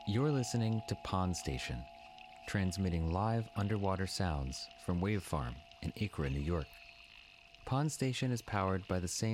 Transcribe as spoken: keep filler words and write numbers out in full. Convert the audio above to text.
You're listening to Pond Station, transmitting live underwater sounds from Wave Farm in Acra, New York. Pond Station is powered by the same